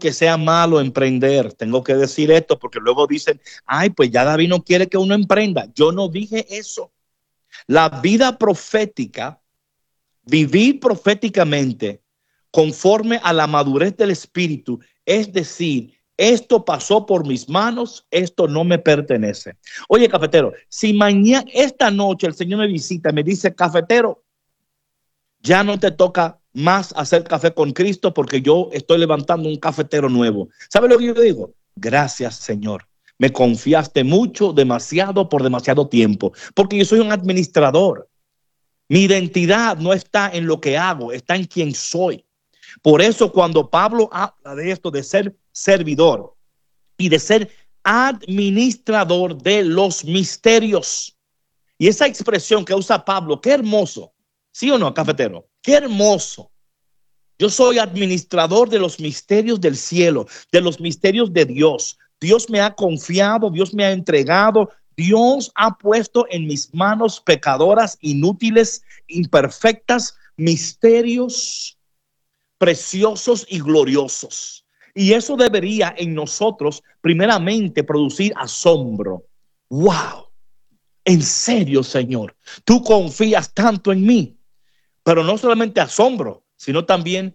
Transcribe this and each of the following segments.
que sea malo emprender. Tengo que decir esto porque luego dicen, ay, pues ya David no quiere que uno emprenda. Yo no dije eso. La vida profética, vivir proféticamente conforme a la madurez del espíritu, es decir, esto pasó por mis manos, esto no me pertenece. Oye, cafetero, si mañana, esta noche el Señor me visita y me dice, cafetero, ya no te toca más hacer café con Cristo porque yo estoy levantando un cafetero nuevo. ¿Sabe lo que yo digo? Gracias, Señor. Me confiaste mucho, demasiado, por demasiado tiempo, porque yo soy un administrador. Mi identidad no está en lo que hago, está en quién soy. Por eso cuando Pablo habla de esto, de ser servidor y de ser administrador de los misterios, y esa expresión que usa Pablo, qué hermoso, ¿sí o no, cafetero? Qué hermoso. Yo soy administrador de los misterios del cielo, de los misterios de Dios. Dios me ha confiado, Dios me ha entregado, Dios ha puesto en mis manos pecadoras, inútiles, imperfectas, misterios preciosos y gloriosos. Y eso debería en nosotros primeramente producir asombro. ¡Wow! En serio, Señor, tú confías tanto en mí. Pero no solamente asombro, sino también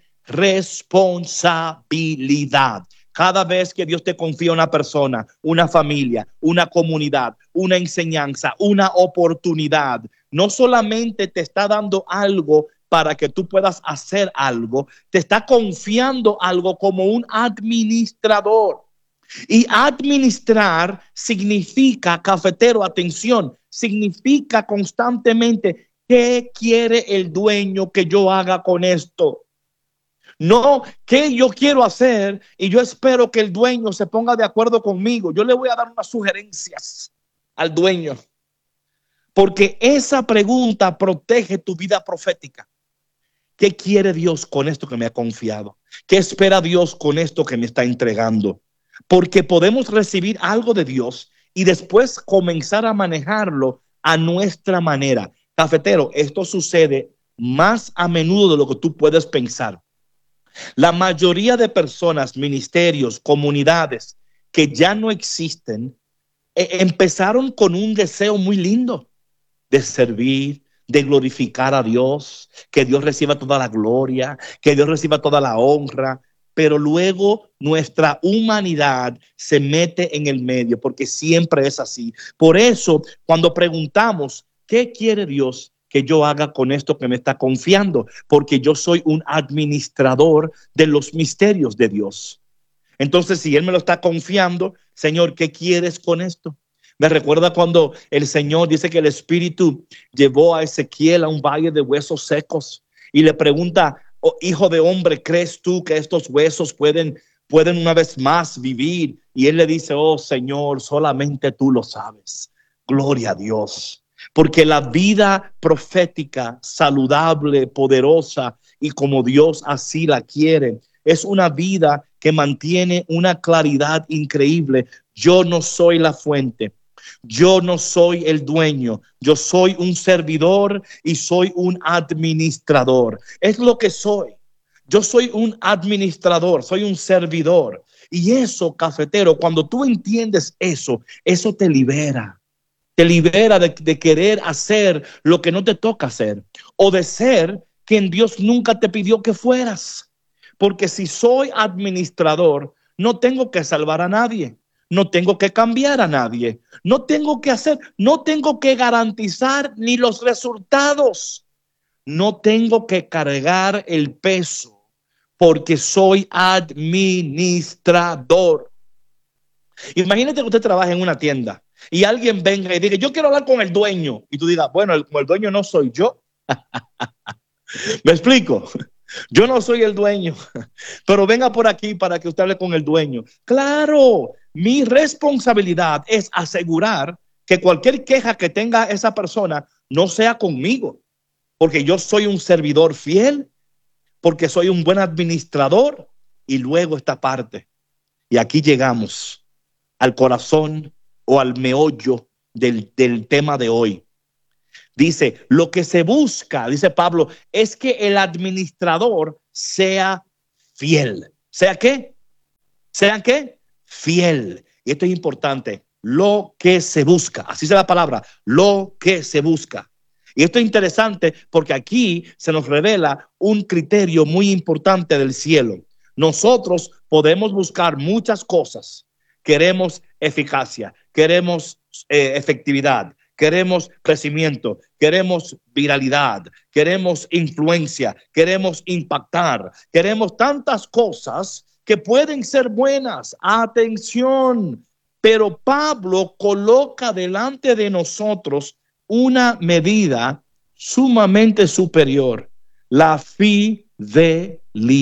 responsabilidad. Cada vez que Dios te confía una persona, una familia, una comunidad, una enseñanza, una oportunidad, no solamente te está dando algo para que tú puedas hacer algo, te está confiando algo como un administrador. Y administrar significa, cafetero, atención, significa constantemente, ¿qué quiere el dueño que yo haga con esto? No, ¿qué yo quiero hacer? Y yo espero que el dueño se ponga de acuerdo conmigo. Yo le voy a dar unas sugerencias al dueño, porque esa pregunta protege tu vida profética. ¿Qué quiere Dios con esto que me ha confiado? ¿Qué espera Dios con esto que me está entregando? Porque podemos recibir algo de Dios y después comenzar a manejarlo a nuestra manera. Cafetero, esto sucede más a menudo de lo que tú puedes pensar. La mayoría de personas, ministerios, comunidades que ya no existen, empezaron con un deseo muy lindo de servir, de glorificar a Dios, que Dios reciba toda la gloria, que Dios reciba toda la honra, pero luego nuestra humanidad se mete en el medio, porque siempre es así. Por eso, cuando preguntamos, ¿qué quiere Dios que yo haga con esto que me está confiando? Porque yo soy un administrador de los misterios de Dios. Entonces, si Él me lo está confiando, Señor, ¿qué quieres con esto? Me recuerda cuando el Señor dice que el Espíritu llevó a Ezequiel a un valle de huesos secos y le pregunta, oh, hijo de hombre, ¿crees tú que estos huesos pueden una vez más vivir? Y él le dice, oh Señor, solamente tú lo sabes. Gloria a Dios. Porque la vida profética, saludable, poderosa y como Dios así la quiere, es una vida que mantiene una claridad increíble. Yo no soy la fuente. Yo no soy el dueño, yo soy un servidor y soy un administrador. Es lo que soy. Yo soy un administrador, soy un servidor. Y eso, cafetero, cuando tú entiendes eso, eso te libera. Te libera de querer hacer lo que no te toca hacer o de ser quien Dios nunca te pidió que fueras. Porque si soy administrador, no tengo que salvar a nadie. No tengo que cambiar a nadie. No tengo que hacer, no tengo que garantizar ni los resultados. No tengo que cargar el peso porque soy administrador. Imagínate que usted trabaja en una tienda y alguien venga y diga, yo quiero hablar con el dueño. Y tú digas, bueno, como el dueño no soy yo. ¿Me explico? Yo no soy el dueño, pero venga por aquí para que usted hable con el dueño. Claro, mi responsabilidad es asegurar que cualquier queja que tenga esa persona no sea conmigo, porque yo soy un servidor fiel, porque soy un buen administrador. Y luego esta parte, y aquí llegamos al corazón o al meollo del tema de hoy. Dice, lo que se busca, dice Pablo, es que el administrador sea fiel. ¿Sea qué? Sean ¿qué? Fiel. Y esto es importante. Lo que se busca. Así es la palabra. Lo que se busca. Y esto es interesante porque aquí se nos revela un criterio muy importante del cielo. Nosotros podemos buscar muchas cosas. Queremos eficacia, queremos efectividad, queremos crecimiento, queremos viralidad, queremos influencia, queremos impactar, queremos tantas cosas que pueden ser buenas. Atención, pero Pablo coloca delante de nosotros una medida sumamente superior: la fidelidad.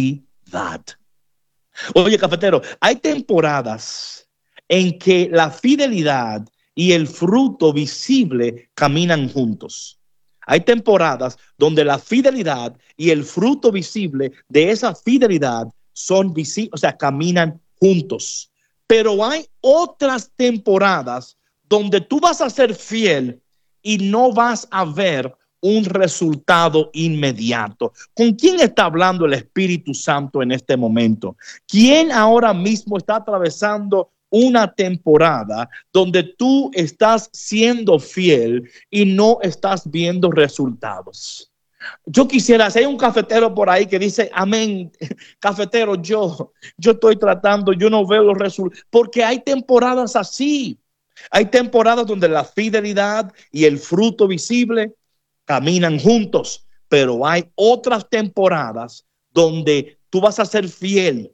Oye, cafetero, hay temporadas en que la fidelidad y el fruto visible caminan juntos. Hay temporadas donde la fidelidad y el fruto visible de esa fidelidad son visibles, o sea, caminan juntos. Pero hay otras temporadas donde tú vas a ser fiel y no vas a ver un resultado inmediato. ¿Con quién está hablando el Espíritu Santo en este momento? ¿Quién ahora mismo está atravesando una temporada donde tú estás siendo fiel y no estás viendo resultados? Yo quisiera, si hay un cafetero por ahí que dice, amén, cafetero, yo estoy tratando, yo no veo los resultados, porque hay temporadas así. Hay temporadas donde la fidelidad y el fruto visible caminan juntos, pero hay otras temporadas donde tú vas a ser fiel,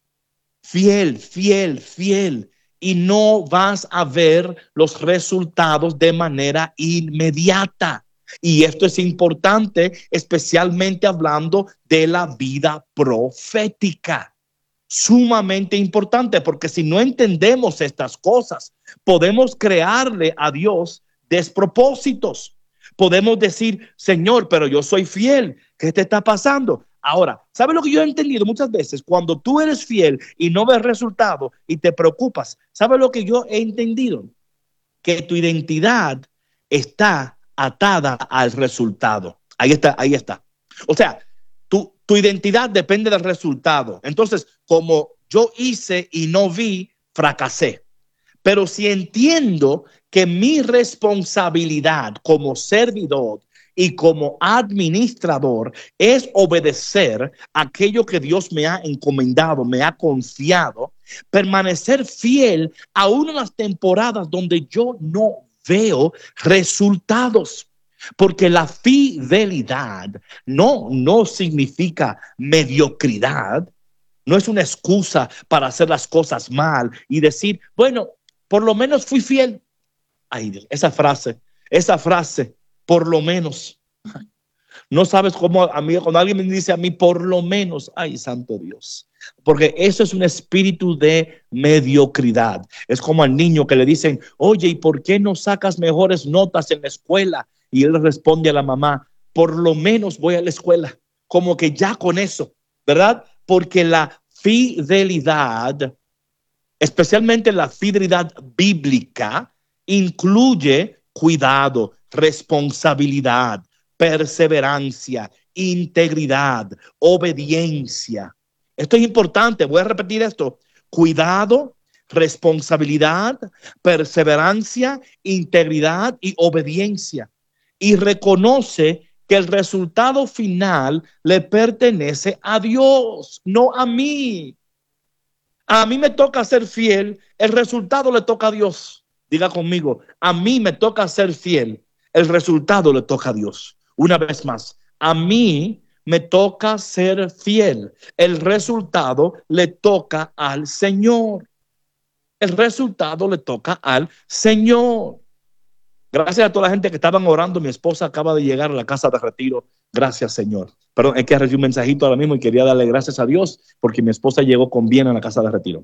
y no vas a ver los resultados de manera inmediata. Y esto es importante, especialmente hablando de la vida profética. Sumamente importante, porque si no entendemos estas cosas, podemos crearle a Dios despropósitos. Podemos decir, Señor, pero yo soy fiel. ¿Qué te está pasando? Ahora, ¿sabes lo que yo he entendido muchas veces? Cuando tú eres fiel y no ves resultado y te preocupas, ¿sabes lo que yo he entendido? Que tu identidad está atada al resultado. Ahí está, ahí está. O sea, tu identidad depende del resultado. Entonces, como yo hice y no vi, fracasé. Pero si entiendo que mi responsabilidad como servidor y como administrador es obedecer aquello que Dios me ha encomendado, me ha confiado, permanecer fiel aún en las temporadas donde yo no veo resultados. Porque la fidelidad no significa mediocridad, no es una excusa para hacer las cosas mal y decir, bueno, por lo menos fui fiel. Ay, esa frase, por lo menos. No sabes cómo a mí, cuando alguien me dice a mí, por lo menos, ay, santo Dios. Porque eso es un espíritu de mediocridad. Es como al niño que le dicen, oye, ¿y por qué no sacas mejores notas en la escuela? Y él responde a la mamá, por lo menos voy a la escuela. Como que ya con eso, ¿verdad? Porque la fidelidad, especialmente la fidelidad bíblica, incluye cuidado, responsabilidad, perseverancia, integridad, obediencia. Esto es importante, voy a repetir esto: cuidado, responsabilidad, perseverancia, integridad y obediencia. Y reconoce que el resultado final le pertenece a Dios, no a mí. A mí me toca ser fiel, el resultado le toca a Dios. Diga conmigo, a mí me toca ser fiel, el resultado le toca a Dios. Una vez más, a mí me toca ser fiel, el resultado le toca al Señor. El resultado le toca al Señor. Gracias a toda la gente que estaban orando. Mi esposa acaba de llegar a la casa de retiro. Gracias, Señor. Perdón, es que recibí un mensajito ahora mismo y quería darle gracias a Dios porque mi esposa llegó con bien a la casa de retiro.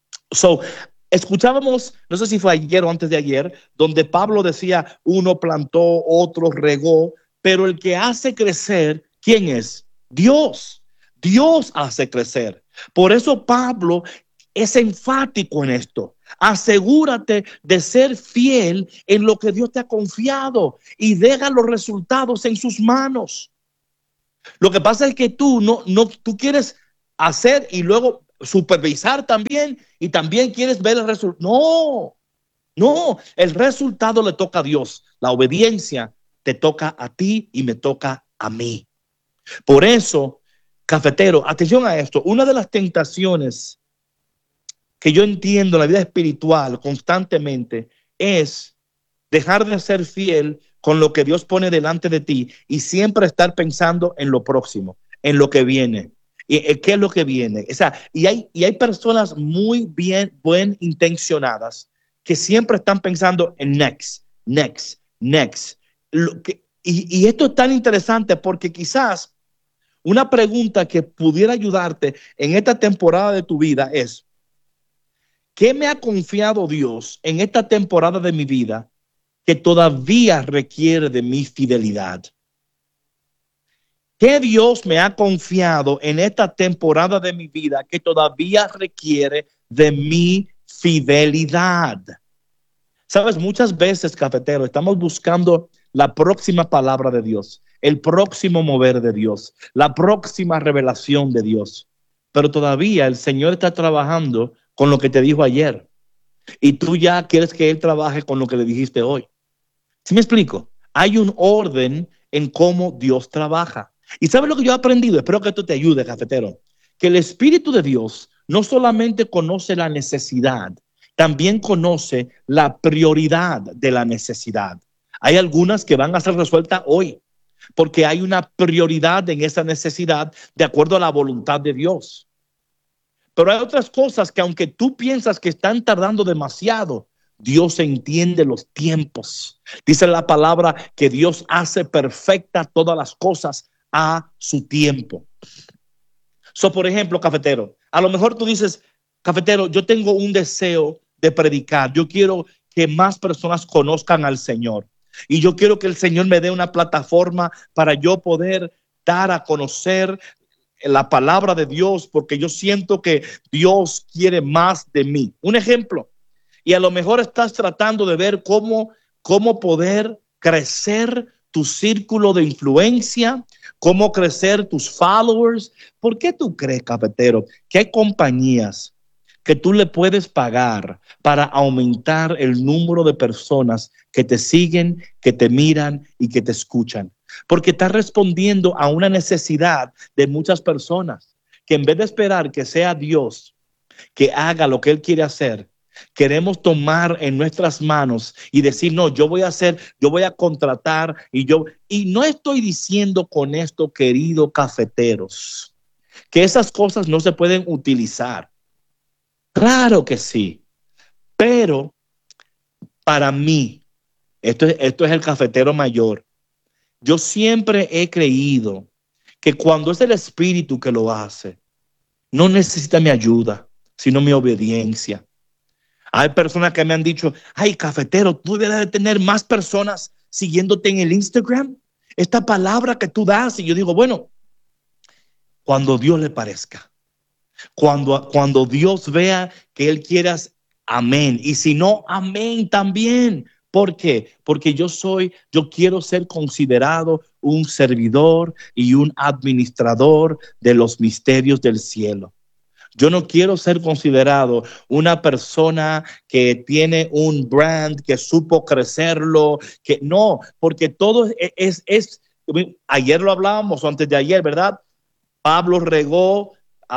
Escuchábamos, no sé si fue ayer o antes de ayer, donde Pablo decía, uno plantó, otro regó, pero el que hace crecer, ¿quién es? Dios. Dios hace crecer. Por eso Pablo es enfático en esto. Asegúrate de ser fiel en lo que Dios te ha confiado y deja los resultados en sus manos. Lo que pasa es que tú quieres hacer y luego supervisar también y también quieres ver el resultado. No, no, el resultado le toca a Dios. La obediencia te toca a ti y me toca a mí. Por eso, cafetero, atención a esto. Una de las tentaciones que yo entiendo en la vida espiritual constantemente es dejar de ser fiel con lo que Dios pone delante de ti y siempre estar pensando en lo próximo, en lo que viene. ¿Qué es lo que viene? O sea, y hay personas muy buen intencionadas que siempre están pensando en next, next, next. Y esto es tan interesante porque quizás una pregunta que pudiera ayudarte en esta temporada de tu vida es, ¿qué me ha confiado Dios en esta temporada de mi vida que todavía requiere de mi fidelidad? ¿Qué Dios me ha confiado en esta temporada de mi vida que todavía requiere de mi fidelidad? Sabes, muchas veces, cafetero, estamos buscando la próxima palabra de Dios, el próximo mover de Dios, la próxima revelación de Dios. Pero todavía el Señor está trabajando con lo que te dijo ayer y tú ya quieres que Él trabaje con lo que le dijiste hoy. ¿Sí me explico? Hay un orden en cómo Dios trabaja. ¿Y sabes lo que yo he aprendido? Espero que esto te ayude, cafetero. Que el Espíritu de Dios no solamente conoce la necesidad, también conoce la prioridad de la necesidad. Hay algunas que van a ser resueltas hoy, porque hay una prioridad en esa necesidad de acuerdo a la voluntad de Dios. Pero hay otras cosas que aunque tú piensas que están tardando demasiado, Dios entiende los tiempos. Dice la palabra que Dios hace perfecta todas las cosas a su tiempo. Por ejemplo, cafetero, a lo mejor tú dices, cafetero, yo tengo un deseo de predicar. Yo quiero que más personas conozcan al Señor. Y yo quiero que el Señor me dé una plataforma para yo poder dar a conocer la palabra de Dios, porque yo siento que Dios quiere más de mí. Un ejemplo. Y a lo mejor estás tratando de ver cómo poder crecer tu círculo de influencia, cómo crecer tus followers. ¿Por qué tú crees, cafetero, que hay compañías que tú le puedes pagar para aumentar el número de personas que te siguen, que te miran y que te escuchan? Porque estás respondiendo a una necesidad de muchas personas que en vez de esperar que sea Dios que haga lo que Él quiere hacer, queremos tomar en nuestras manos y decir, no, yo voy a hacer, yo voy a contratar y no estoy diciendo con esto, queridos cafeteros, que esas cosas no se pueden utilizar. Claro que sí, pero para mí, esto es el cafetero mayor. Yo siempre he creído que cuando es el Espíritu que lo hace, no necesita mi ayuda, sino mi obediencia. Hay personas que me han dicho, ay, cafetero, tú debes de tener más personas siguiéndote en el Instagram. Esta palabra que tú das. Y yo digo, bueno, cuando Dios le parezca, cuando Dios vea que Él quiera, amén. Y si no, amén también. ¿Por qué? Porque yo quiero ser considerado un servidor y un administrador de los misterios del cielo. Yo no quiero ser considerado una persona que tiene un brand, que supo crecerlo, que no, porque todo ayer lo hablábamos, o antes de ayer, ¿verdad? Pablo regó,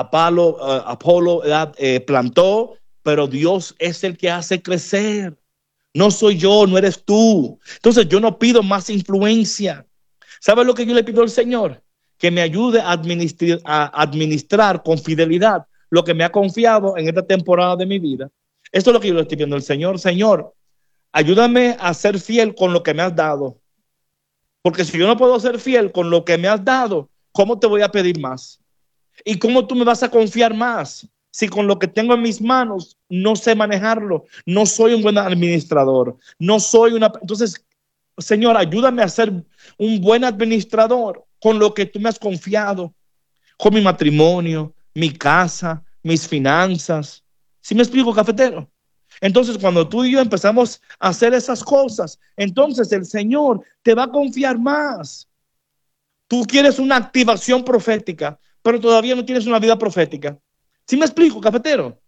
Apolo plantó, pero Dios es el que hace crecer. No soy yo, no eres tú. Entonces yo no pido más influencia. ¿Sabes lo que yo le pido al Señor? Que me ayude a administrar con fidelidad lo que me ha confiado en esta temporada de mi vida. Esto es lo que yo le estoy pidiendo al Señor. Señor, ayúdame a ser fiel con lo que me has dado. Porque si yo no puedo ser fiel con lo que me has dado, ¿cómo te voy a pedir más? ¿Y cómo tú me vas a confiar más? Si con lo que tengo en mis manos no sé manejarlo, no soy un buen administrador, no soy una... Entonces, Señor, ayúdame a ser un buen administrador con lo que tú me has confiado, con mi matrimonio, mi casa, mis finanzas. ¿Sí me explico, cafetero? Entonces, cuando tú y yo empezamos a hacer esas cosas, entonces el Señor te va a confiar más. Tú quieres una activación profética, pero todavía no tienes una vida profética. ¿Sí me explico, cafetero?